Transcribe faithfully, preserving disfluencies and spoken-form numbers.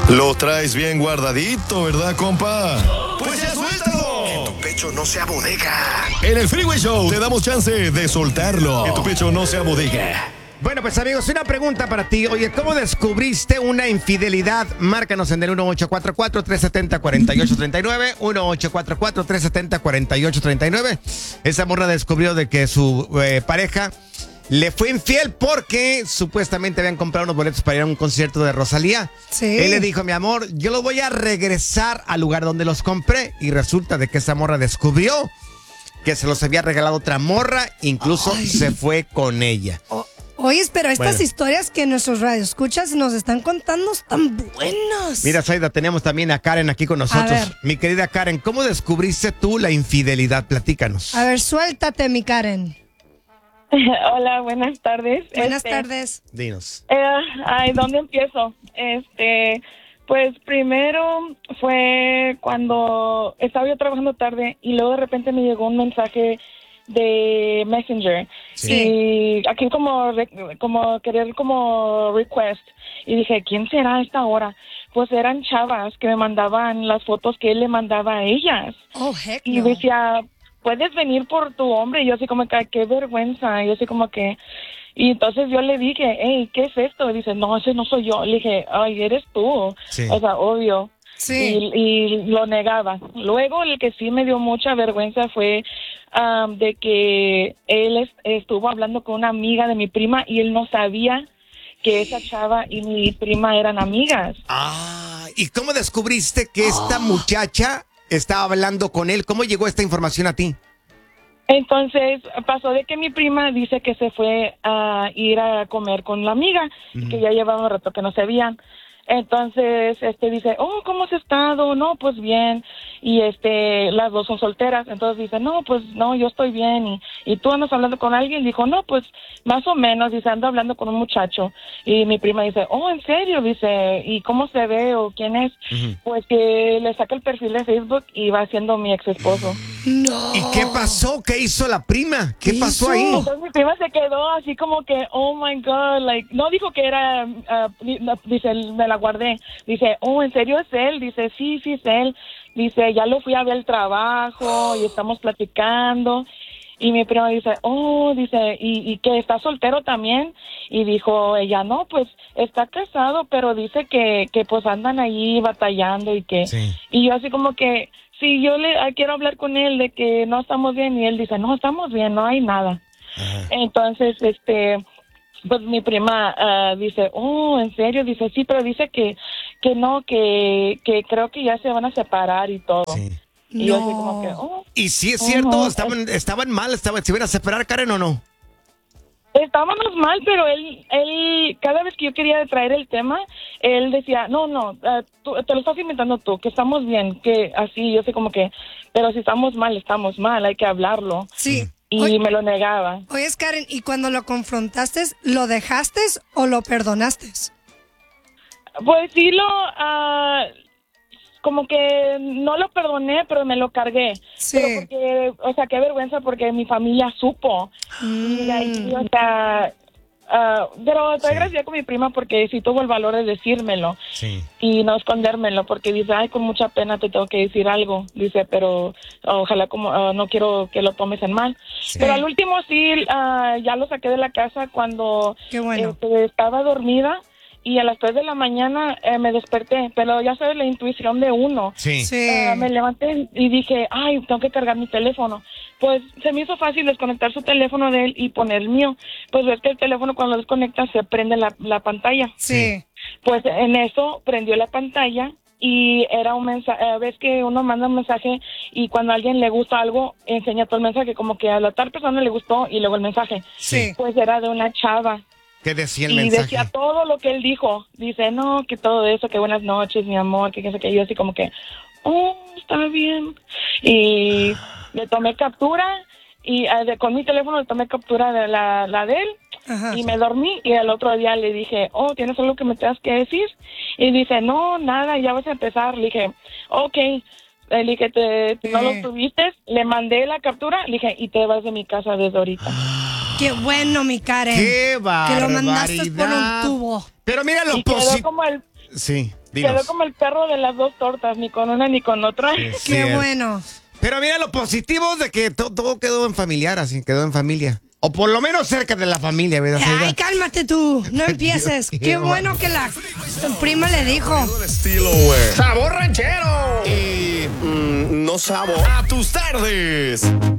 Lo traes bien guardadito, ¿verdad, compa? Pues ya suéltalo. Que tu pecho no sea bodega. En el Freeway Show te damos chance de soltarlo. Que tu pecho no sea bodega. Bueno, pues amigos, una pregunta para ti. Oye, ¿cómo descubriste una infidelidad? Márcanos en el uno ocho cuatro cuatro, tres siete cero, cuatro ocho tres nueve, uno ocho cuatro cuatro, tres siete cero, cuatro ocho tres nueve. Esa morra descubrió de que su eh, pareja le fue infiel porque supuestamente habían comprado unos boletos para ir a un concierto de Rosalía. Sí. Él le dijo, mi amor, yo lo voy a regresar al lugar donde los compré. Y resulta de que esa morra descubrió que se los había regalado otra morra, incluso Ay. se fue con ella. O- Oye, pero estas Bueno. historias que nuestros radioescuchas nos están contando están buenas. Mira, Zaida, tenemos también a Karen aquí con nosotros. ver. Mi querida Karen, ¿cómo descubriste tú la infidelidad? Platícanos. A ver, suéltate, mi Karen. Hola, buenas tardes. Buenas Este, tardes. Dinos. eh, ay, ¿dónde empiezo? Este, pues primero fue cuando estaba yo trabajando tarde y luego de repente me llegó un mensaje de Messenger Sí. y aquí como re- como querer como request y dije, ¿quién será a esta hora? Pues eran chavas que me mandaban las fotos que él le mandaba a ellas. Oh, heck Y no. decía, ¿puedes venir por tu hombre? Y yo así como que, "Ay, qué vergüenza. Y yo así como que... Y entonces yo le dije, hey, ¿qué es esto? Y dice, no, ese no soy yo. Le dije, ay, eres tú. Sí. O sea, obvio. Sí. Y, y lo negaba. Luego el que sí me dio mucha vergüenza fue um, de que él es- estuvo hablando con una amiga de mi prima y él no sabía que esa chava y mi prima eran amigas. Ah, ¿y cómo descubriste que esta muchacha estaba hablando con él? ¿Cómo llegó esta información a ti? Entonces pasó de que mi prima dice que se fue a ir a comer con la amiga y que ya llevaba un rato que no se veían. Entonces, este dice, oh, ¿cómo has estado? No, pues bien. Y este, las dos son solteras. Entonces dice, no, pues no, yo estoy bien. Y, y tú andas hablando con alguien. Dijo, no, pues más o menos. Dice, ando hablando con un muchacho. Y mi prima dice, oh, ¿en serio? Dice, ¿y cómo se ve o quién es? Pues que le saca el perfil de Facebook y va siendo mi ex esposo. No. ¿Y qué pasó? ¿Qué hizo la prima? ¿Qué ¿Qué pasó hizo? ahí? Entonces mi prima se quedó así como que, oh my God, like, no dijo que era, ah, di- no, dice, me la guardé. Dice, oh, ¿en serio es él? Dice, sí, sí es él. Dice, ya lo fui a ver el trabajo y estamos platicando. Y mi prima dice, oh, dice, ¿y, y que está soltero también? Y dijo ella, no, pues está casado, pero dice que, que pues andan ahí batallando y que... Sí. Y yo así como que, sí, yo le ah, quiero hablar con él de que no estamos bien. Y él dice, no, estamos bien, no hay nada. Ajá. Entonces, este, pues mi prima ah, dice, oh, ¿en serio? Dice, sí, pero dice que, que no, que, que creo que ya se van a separar y todo. Sí. Y yo así No. como que, oh. ¿Y si es cierto? Ujú. ¿Estaban, estaban mal? Estaban, ¿Se iban a separar, Karen, o no? Estábamos mal, pero él, él, cada vez que yo quería traer el tema, él decía, no, no, ah, tú- te lo estás inventando tú, que estamos bien, que así, yo sé como que, pero si estamos mal, estamos mal, hay que hablarlo. Sí. Y Oye, me lo negaba. oye, Karen, ¿y cuando lo confrontaste, lo dejaste o lo perdonaste? Pues sí lo, ah, como que no lo perdoné, pero me lo cargué. Sí. Pero porque, o sea, qué vergüenza porque mi familia supo. Y de ahí, o sea, ah, pero estoy Sí. agradecida con mi prima porque sí tuvo el valor de decírmelo Sí. y no escondérmelo, porque dice, ay, con mucha pena te tengo que decir algo. Dice, pero ojalá como ah, no quiero que lo tomes en mal. Sí. Pero al último sí, ah, ya lo saqué de la casa cuando Qué bueno. este, estaba dormida. Y a las tres de la mañana eh, me desperté, pero ya sabes la intuición de uno. Sí. Sí. Eh, me levanté y dije, ay, tengo que cargar mi teléfono. Pues se me hizo fácil desconectar su teléfono de él y poner el mío. Pues ves que el teléfono cuando lo desconectas se prende la, la pantalla. Sí. Pues en eso prendió la pantalla y era un mensaje, ves que uno manda un mensaje y cuando a alguien le gusta algo, enseña todo el mensaje, como que a la tal persona le gustó y luego el mensaje. Sí. Pues era de una chava. ¿Qué decía el Y mensaje? decía todo lo que él dijo. Dice, no, que todo eso, que buenas noches, mi amor, que qué sé qué. Yo así como que, oh, está bien. Y le tomé captura y eh, de- con mi teléfono le tomé captura de la, la de él. Ajá. Y me dormí y el otro día le dije, oh, ¿tienes algo que me tengas que decir? Y dice, no, nada, ya vas a empezar. Le dije, ok. Le dije, te, no lo Sí. tuviste. Le mandé la captura. Le dije, y te vas de mi casa desde ahorita. Qué bueno, mi Karen. ¡Qué Que lo mandaste por un barbaridad! tubo. Pero mira lo Y quedó positivo. como el... Sí, Quedó dinos. como el perro de las dos tortas, ni con una ni con otra. Es Qué cierto. bueno. Pero mira lo positivo es de que to- todo quedó en familiar, así, quedó en familia. O por lo menos cerca de la familia, ¿verdad? Ay, cálmate tú, no empieces. Dios, Qué qué bueno que la tu prima le dijo. El estilo, güey. ¡Sabor ranchero! Y mm, no sabo. A tus tardes.